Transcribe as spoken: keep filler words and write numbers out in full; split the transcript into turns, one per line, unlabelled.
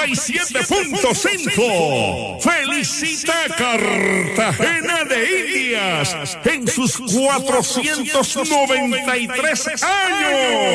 y siete punto cinco. Felicita a Cartagena de Indias en sus cuatrocientos noventa y tres años.